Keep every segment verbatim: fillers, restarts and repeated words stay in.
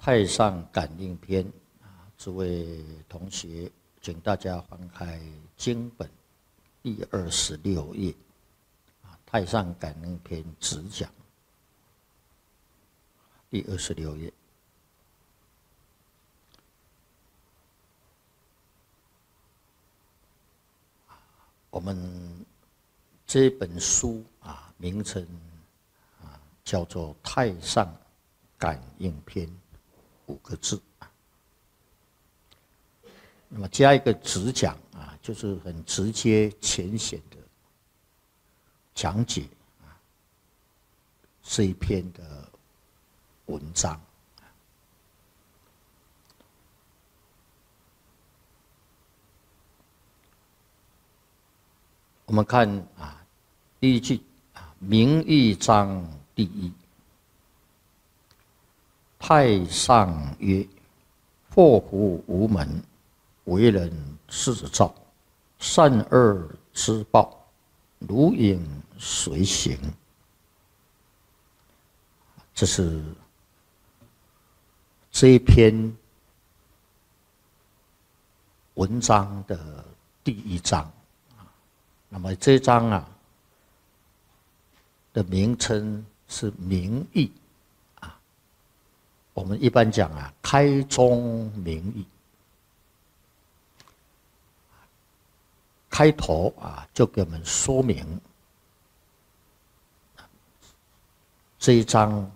太上感应篇啊，诸位同学，请大家翻开经本第二十六页啊，太上感应篇直讲第二十六页。我们这本书啊，名称啊叫做《太上感应篇》五个字。那么加一个直讲啊，就是很直接浅显的讲解啊这一篇的文章。我们看啊，第一句啊，名义章第一，太上曰：祸福无门，为人自造，善恶之报，如影随形。这是这一篇文章的第一章。那么这一章啊的名称是名义啊，我们一般讲啊，开宗明义。开头啊，就给我们说明这一章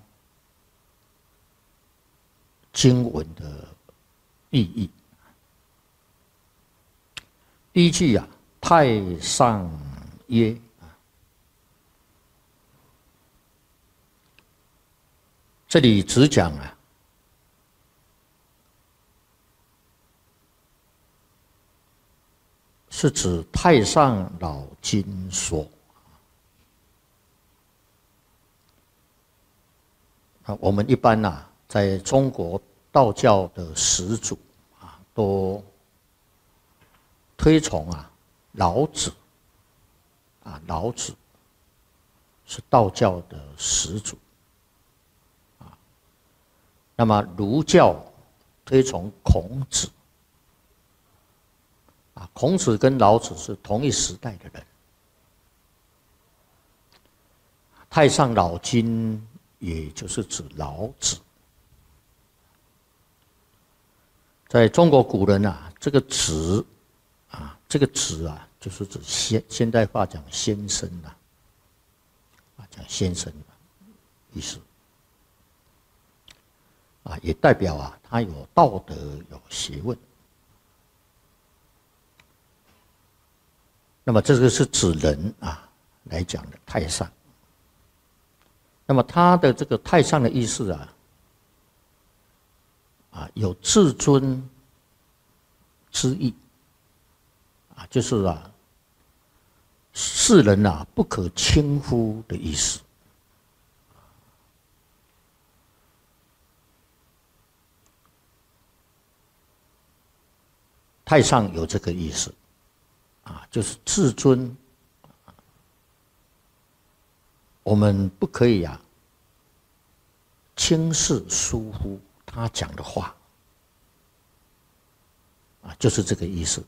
经文的意义。第一句啊，太上曰，这里只讲啊，是指太上老君说。我们一般啊，在中国道教的始祖啊，都推崇啊老子啊，老子是道教的始祖啊。那么儒教推崇孔子啊，孔子跟老子是同一时代的人。太上老君也就是指老子。在中国古人啊，这个子啊，这个子啊，就是指现现代化讲先生呐，啊，讲先生的意思，啊，也代表啊，他有道德，有学问。那么这个是指人啊来讲的太上。那么他的这个太上的意思啊，啊，有至尊之意。啊，就是啊，世人啊不可轻忽的意思。太上有这个意思，啊，就是至尊。我们不可以啊轻视疏忽他讲的话，啊，就是这个意思。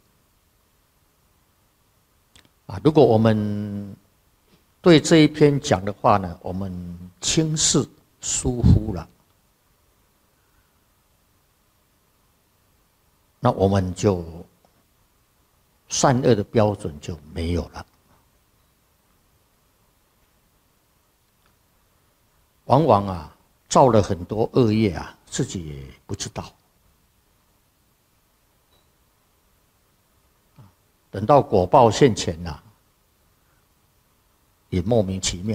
啊，如果我们对这一篇讲的话呢，我们轻视疏忽了，那我们就善恶的标准就没有了。往往啊，造了很多恶业啊，自己也不知道。等到果报现前呐、啊，也莫名其妙